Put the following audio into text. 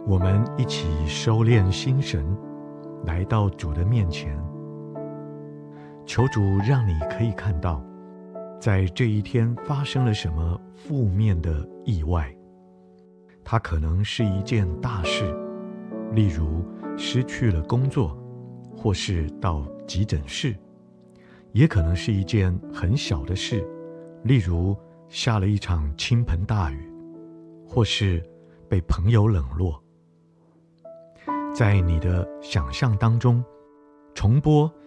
我们一起收敛心神，来到主的面前，求主让你可以看到，在这一天发生了什么负面的意外。它可能是一件大事，例如失去了工作，或是到急诊室；也可能是一件很小的事，例如下了一场倾盆大雨，或是被朋友冷落。在你的想象当中，重播